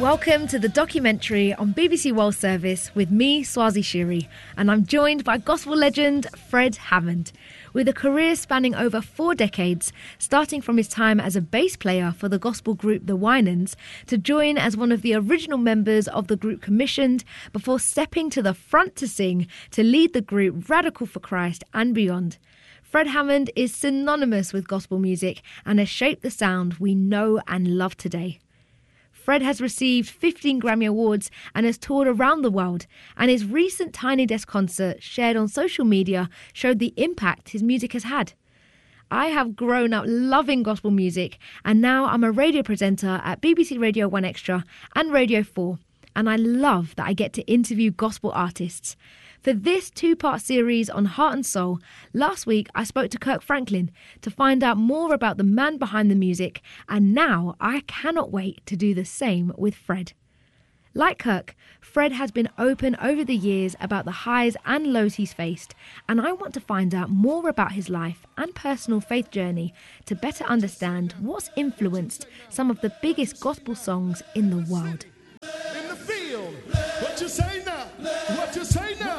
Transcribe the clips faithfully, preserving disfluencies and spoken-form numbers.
Welcome to the documentary on B B C World Service with me, Swazi Shiri, and I'm joined by gospel legend Fred Hammond. With a career spanning over four decades, starting from his time as a bass player for the gospel group The Winans, to join as one of the original members of the group commissioned, before stepping to the front to sing, to lead the group Radical for Christ and beyond. Fred Hammond is synonymous with gospel music and has shaped the sound we know and love today. Fred has received fifteen Grammy Awards and has toured around the world, and his recent Tiny Desk concert shared on social media showed the impact his music has had. I have grown up loving gospel music, and now I'm a radio presenter at B B C Radio one Extra and Radio four, and I love that I get to interview gospel artists. For this two-part series on Heart and Soul, last week I spoke to Kirk Franklin to find out more about the man behind the music, and now I cannot wait to do the same with Fred. Like Kirk, Fred has been open over the years about the highs and lows he's faced, and I want to find out more about his life and personal faith journey to better understand what's influenced some of the biggest gospel songs in the world. In the field, what you say now? What you say now?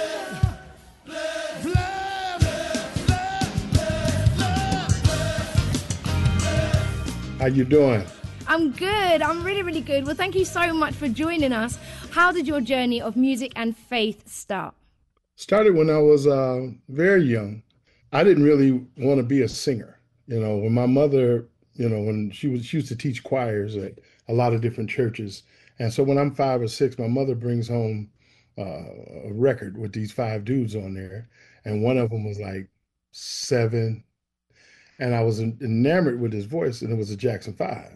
How you doing? I'm good. I'm really, really good. Well, thank you so much for joining us. How did your journey of music and faith start? Started when I was uh, very young. I didn't really want to be a singer. You know, when my mother, you know, when she was, she used to teach choirs at a lot of different churches. And so when I'm five or six, my mother brings home uh, a record with these five dudes on there. And one of them was like seven. And I was enamored with his voice, and it was a Jackson five.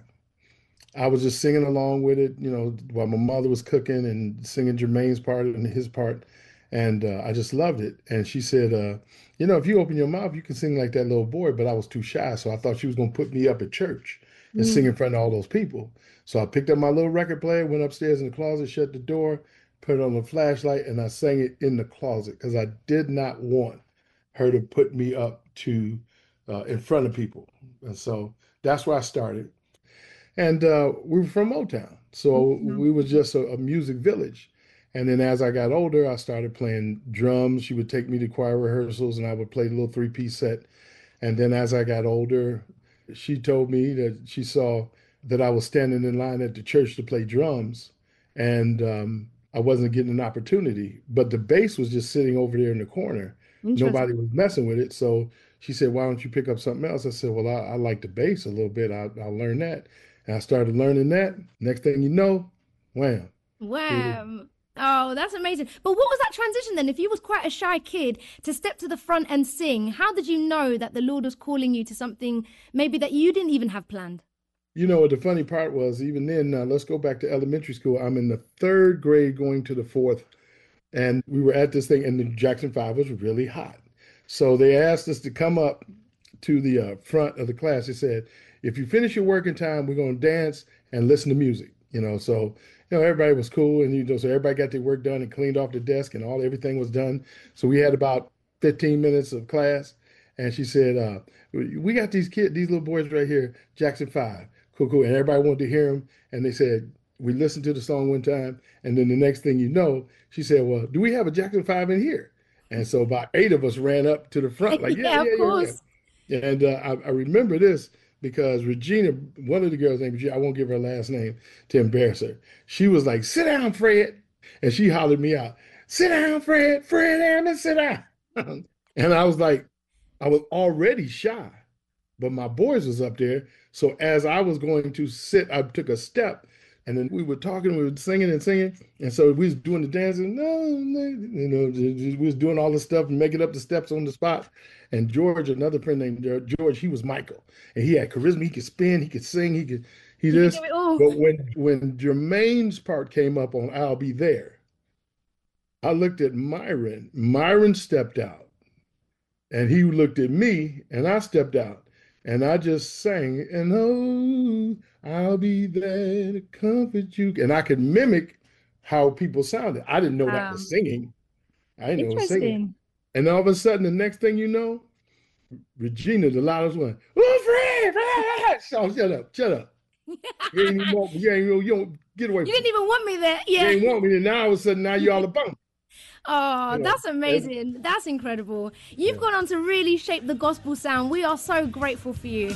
I was just singing along with it, you know, while my mother was cooking and singing Jermaine's part and his part. And uh, I just loved it. And she said, uh, you know, if you open your mouth, you can sing like that little boy. But I was too shy. So I thought she was going to put me up at church and mm. sing in front of all those people. So I picked up my little record player, went upstairs in the closet, shut the door, put it on the flashlight, and I sang it in the closet because I did not want her to put me up to uh, in front of people. And so that's where I started. And uh, we were from Motown. So mm-hmm. we were just a, a music village. And then as I got older, I started playing drums. She would take me to choir rehearsals and I would play the little three-piece set. And then as I got older, she told me that she saw that I was standing in line at the church to play drums. And um, I wasn't getting an opportunity. But the bass was just sitting over there in the corner. Nobody was messing with it. So she said, why don't you pick up something else? I said, well, I, I like the bass a little bit. I, I'll learn that. And I started learning that. Next thing you know, wham. Wham. Oh, that's amazing. But what was that transition then? If you was quite a shy kid to step to the front and sing, how did you know that the Lord was calling you to something maybe that you didn't even have planned? You know what the funny part was, even then, uh, let's go back to elementary school. I'm in the third grade going to the fourth. And we were at this thing, and the Jackson five was really hot. So they asked us to come up to the uh, front of the class. They said, if you finish your work in time, we're going to dance and listen to music. You know, so, you know, everybody was cool. And, you know, so everybody got their work done and cleaned off the desk and all, everything was done. So we had about fifteen minutes of class. And she said, uh, we got these kids, these little boys right here, Jackson five. Cool, cool. And everybody wanted to hear them. And they said, we listened to the song one time. And then the next thing you know, she said, well, do we have a Jackson five in here? And so about eight of us ran up to the front, like, yeah, yeah, yeah, of course. Yeah, yeah. And uh, I, I remember this because Regina, one of the girls named Regina, I won't give her last name to embarrass her. She was like, sit down, Fred. And she hollered me out, sit down, Fred, Fred Hammond, sit down. And I was like, I was already shy, but my boys was up there. So as I was going to sit, I took a step. And then we were talking, we were singing and singing. And so we was doing the dancing. No, no, you know, we was doing all this stuff and making up the steps on the spot. And George, another friend named George, he was Michael. And he had charisma. He could spin, he could sing, he could, he this. But when, when Jermaine's part came up on I'll Be There, I looked at Myron. Myron stepped out. And he looked at me, and I stepped out. And I just sang, and oh, I'll be there to comfort you. And I could mimic how people sounded. I didn't know wow. that was singing. I didn't know it was singing. And all of a sudden, the next thing you know, Regina, the loudest one, oh, Fred, Fred. So shut up, shut up. You ain't even want, you ain't you don't get away You from didn't me. even want me there. You Yeah. ain't want me, and now all of a sudden now you're all about me. Oh, You know. that's amazing. That's incredible. You've Yeah. gone on to really shape the gospel sound. We are so grateful for you.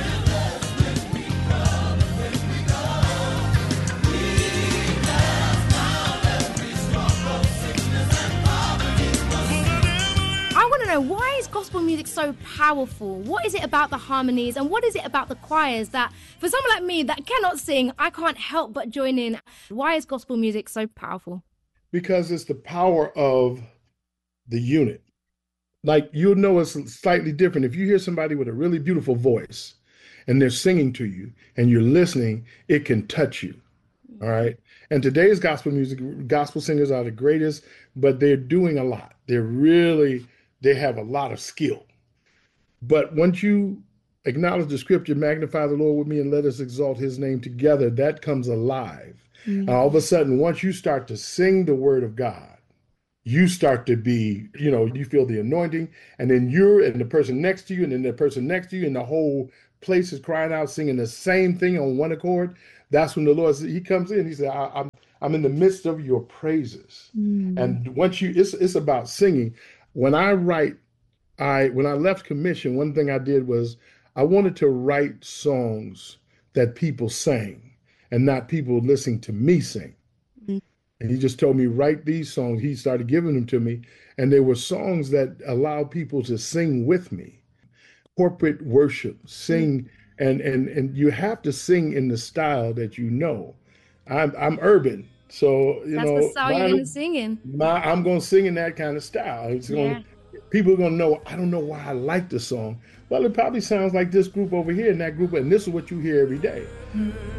I want to know, why is gospel music so powerful? What is it about the harmonies and what is it about the choirs that, for someone like me that cannot sing, I can't help but join in? Why is gospel music so powerful? Because it's the power of the unit. Like, you'll know it's slightly different if you hear somebody with a really beautiful voice and they're singing to you and you're listening, it can touch you. All right. And today's gospel music, gospel singers are the greatest, but they're doing a lot. They're really, they have a lot of skill. But once you acknowledge the scripture, magnify the Lord with me and let us exalt his name together, that comes alive. And all of a sudden, once you start to sing the word of God, you start to be, you know, you feel the anointing, and then you're and the person next to you, and then the person next to you, and the whole place is crying out, singing the same thing on one accord. That's when the Lord, he comes in. He said, I, I'm I'm in the midst of your praises. Mm. And once you, it's it's about singing. When I write, I when I left commission, one thing I did was I wanted to write songs that people sang, and not people listening to me sing. And he just told me, write these songs. He started giving them to me. And they were songs that allow people to sing with me. Corporate worship, sing, and and and you have to sing in the style that you know. I'm I'm urban. So, you That's know, the style you're mine- going to sing in. my, I'm gonna sing in that kind of style. It's gonna people are gonna know, I don't know why I like the song. Well, it probably sounds like this group over here and that group, and this is what you hear every day.